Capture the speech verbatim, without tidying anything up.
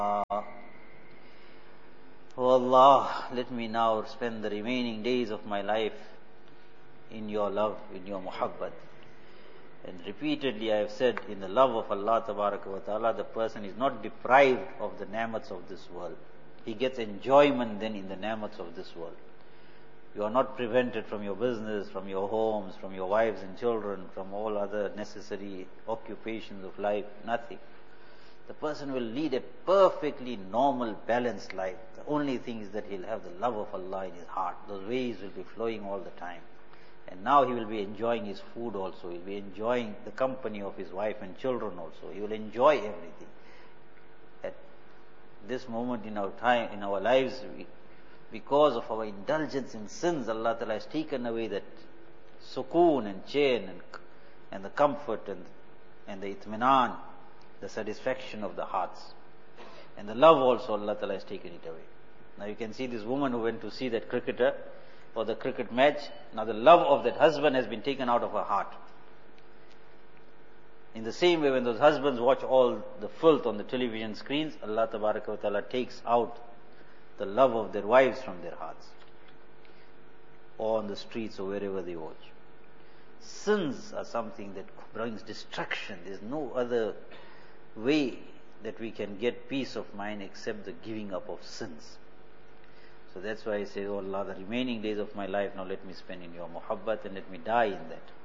O Allah, let me now spend the remaining days of my life in your love, in your muhabbat. And repeatedly I have said, in the love of Allah Tabaraka wa Ta'ala, the person is not deprived of the ni'mats of this world. He gets enjoyment then in the ni'mats of this world. You are not prevented from your business, from your homes, from your wives and children, from all other necessary occupations of life, nothing. The person will lead a perfectly normal, balanced life. The only thing is that he'll have the love of Allah in his heart. Those waves will be flowing all the time. And now he will be enjoying his food also. He'll be enjoying the company of his wife and children also. He will enjoy everything. At this moment in our time, in our lives, we, because of our indulgence in sins, Allah Ta'ala has taken away that sukoon and chain and, and the comfort and, and the itminan, the satisfaction of the hearts. And the love also, Allah Ta'ala has taken it away. Now you can see this woman who went to see that cricketer for the cricket match. Now the love of that husband has been taken out of her heart. In the same way, when those husbands watch all the filth on the television screens, Allah Tabaraka wa Ta'ala takes out the love of their wives from their hearts, or on the streets or wherever they watch. Sins are something that brings destruction. There's no other way that we can get peace of mind except the giving up of sins. So that's why I say, oh Allah, the remaining days of my life now let me spend in your muhabbat and let me die in that.